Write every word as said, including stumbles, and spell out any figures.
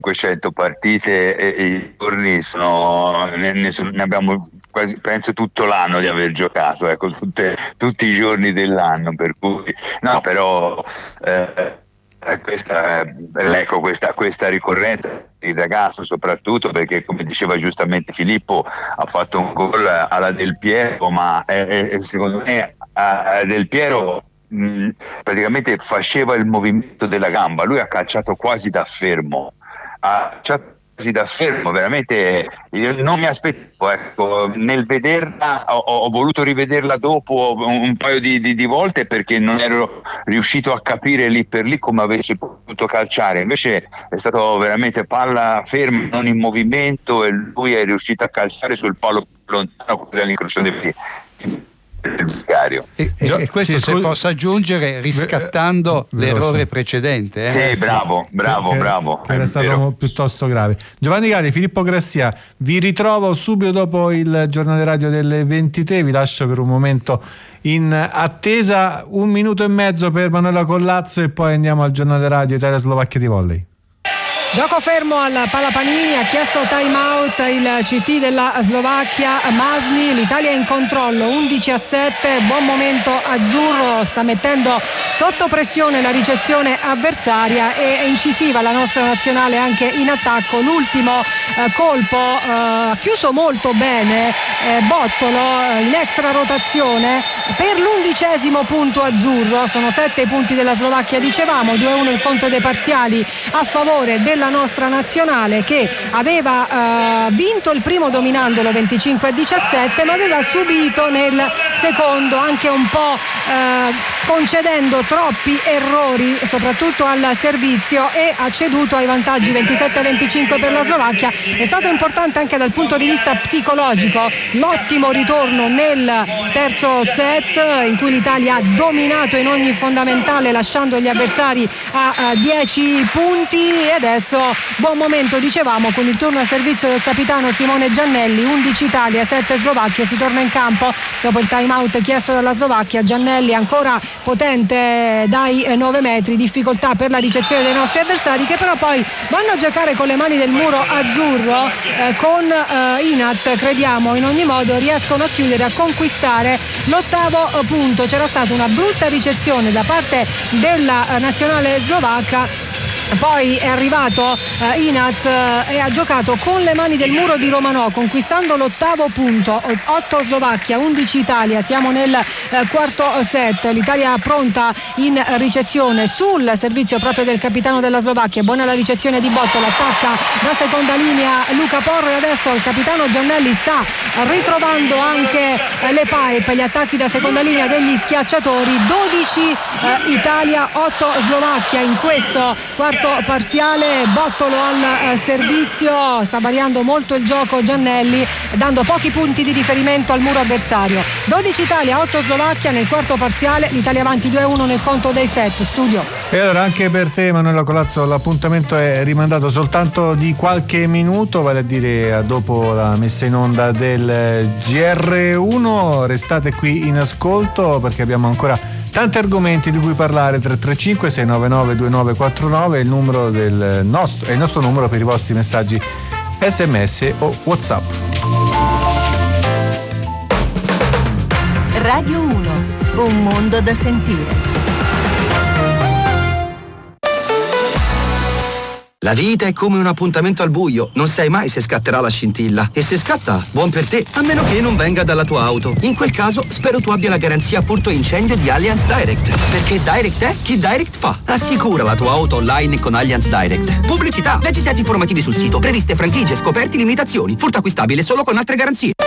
cinquecento partite e, e i giorni sono ne, ne, ne abbiamo quasi, penso, tutto l'anno di aver giocato, ecco, tutte, tutti i giorni dell'anno, per cui no, però eh, questa, ecco, questa, questa ricorrenza, il ragazzo soprattutto, perché come diceva giustamente Filippo, ha fatto un gol alla Del Piero, ma è, è, secondo me a Del Piero mh, praticamente faceva il movimento della gamba, lui ha calciato quasi da fermo, ha calciato quasi da fermo, veramente io non mi aspettavo, ecco, nel vederla ho, ho voluto rivederla dopo un, un paio di, di, di volte, perché non ero riuscito a capire lì per lì come avesse potuto calciare, invece è stato veramente palla ferma, non in movimento, e lui è riuscito a calciare sul palo lontano, quasi all'incrocio dei piedi. E, e questo, sì, se scus- posso aggiungere, riscattando eh, l'errore precedente. Eh? Sì, bravo, bravo, che, bravo. Che era stato vero. piuttosto grave. Giovanni Galli, Filippo Grassia, vi ritrovo subito dopo il giornale radio delle ventitré, vi lascio per un momento in attesa, un minuto e mezzo per Manuela Collazzo e poi andiamo al giornale radio Italia-Slovacchia di volley. Gioco fermo al Palapanini, ha chiesto time out il C T della Slovacchia, Masni, l'Italia è in controllo, undici a sette, buon momento azzurro, sta mettendo sotto pressione la ricezione avversaria e è incisiva la nostra nazionale anche in attacco. L'ultimo eh, colpo ha eh, chiuso molto bene eh, Bottolo in extra rotazione per l'undicesimo punto azzurro, sono sette i punti della Slovacchia, dicevamo, due a uno il conto dei parziali a favore della la nostra nazionale, che aveva uh, vinto il primo dominandolo venticinque a diciassette, ma aveva subito nel secondo anche un po' uh, concedendo troppi errori soprattutto al servizio e ha ceduto ai vantaggi ventisette a venticinque per la Slovacchia. È stato importante anche dal punto di vista psicologico l'ottimo ritorno nel terzo set, in cui l'Italia ha dominato in ogni fondamentale lasciando gli avversari a dieci punti, e adesso buon momento, dicevamo, con il turno a servizio del capitano Simone Giannelli. Undici Italia, sette Slovacchia, si torna in campo dopo il time out chiesto dalla Slovacchia. Giannelli ancora potente dai nove metri, difficoltà per la ricezione dei nostri avversari, che però poi vanno a giocare con le mani del muro azzurro, eh, con eh, Inat, crediamo in ogni modo riescono a chiudere, a conquistare l'ottavo punto. C'era stata una brutta ricezione da parte della nazionale slovacca, poi è arrivato eh, Inat eh, e ha giocato con le mani del muro di Romanò, conquistando l'ottavo punto. otto Slovacchia, undici Italia, siamo nel eh, quarto set, l'Italia pronta in ricezione sul servizio proprio del capitano della Slovacchia. Buona la ricezione di Bottolo, attacca da seconda linea Luca Porro e adesso il capitano Giannelli sta ritrovando anche eh, le pipe, gli attacchi da seconda linea degli schiacciatori. dodici eh, Italia, otto Slovacchia in questo quarto parziale. Bottolo al eh, servizio, sta variando molto il gioco Giannelli, dando pochi punti di riferimento al muro avversario. dodici Italia, otto Slovacchia nel quarto parziale, l'Italia avanti due a uno nel conto dei set. Studio. E allora anche per te, Manuela Colazzo, l'appuntamento è rimandato soltanto di qualche minuto, vale a dire dopo la messa in onda del G R uno. Restate qui in ascolto perché abbiamo ancora tanti argomenti di cui parlare. Tre tre cinque sei nove nove due nove quattro nove è il numero del nostro, è il nostro numero per i vostri messaggi sms o WhatsApp. Radio uno, un mondo da sentire. La vita è come un appuntamento al buio, non sai mai se scatterà la scintilla. E se scatta, buon per te, a meno che non venga dalla tua auto. In quel caso, spero tu abbia la garanzia furto incendio di Allianz Direct. Perché Direct è chi Direct fa. Assicura la tua auto online con Allianz Direct. Pubblicità, leggi set informativi sul sito, previste franchigie, scoperti, limitazioni. Furto acquistabile solo con altre garanzie.